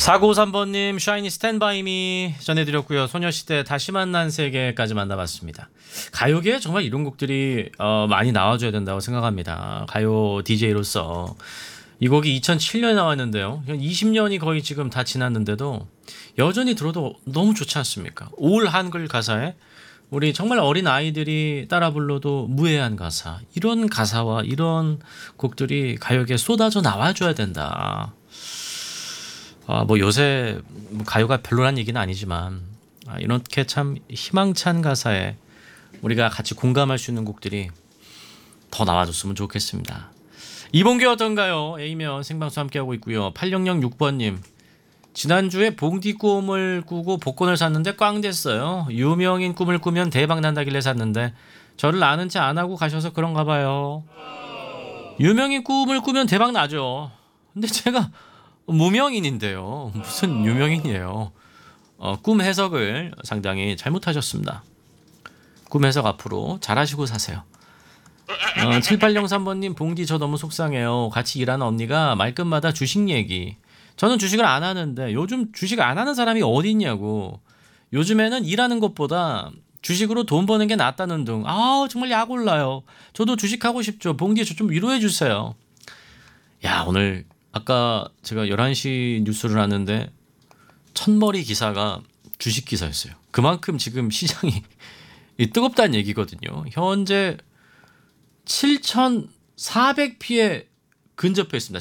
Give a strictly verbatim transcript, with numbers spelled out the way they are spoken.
사구오삼 번님 샤이니 스탠바이미 전해드렸고요. 소녀시대 다시 만난 세계까지 만나봤습니다. 가요계에 정말 이런 곡들이 어, 많이 나와줘야 된다고 생각합니다. 가요 디제이로서 이 곡이 이천칠 년에 나왔는데요. 이십 년이 거의 지금 다 지났는데도 여전히 들어도 너무 좋지 않습니까? 올 한글 가사에 우리 정말 어린 아이들이 따라 불러도 무해한 가사, 이런 가사와 이런 곡들이 가요계에 쏟아져 나와줘야 된다. 아, 뭐 요새 뭐 가요가 별로란 얘기는 아니지만 아, 이렇게 참 희망찬 가사에 우리가 같이 공감할 수 있는 곡들이 더 나와줬으면 좋겠습니다. 이봉규 어떤가요? A면 생방송 함께하고 있고요. 팔공공육 번님 지난주에 봉디 꿈을 꾸고 복권을 샀는데 꽝 됐어요. 유명인 꿈을 꾸면 대박 난다길래 샀는데 저를 아는 체 안 하고 가셔서 그런가 봐요. 유명인 꿈을 꾸면 대박 나죠. 근데 제가 무명인인데요. 무슨 유명인이에요. 어, 꿈 해석을 상당히 잘못하셨습니다. 꿈 해석 앞으로 잘하시고 사세요. 어, 칠팔공삼 번님 봉디 저 너무 속상해요. 같이 일하는 언니가 말끝마다 주식 얘기. 저는 주식을 안 하는데 요즘 주식 안 하는 사람이 어디 있냐고. 요즘에는 일하는 것보다 주식으로 돈 버는 게 낫다는 둥. 아 정말 약 올라요. 저도 주식하고 싶죠. 봉디 저 좀 위로해 주세요. 야 오늘 아까 제가 열한 시 뉴스를 하는데 첫머리 기사가 주식 기사였어요. 그만큼 지금 시장이 뜨겁다는 얘기거든요. 현재 칠천사백 피에 근접해 있습니다.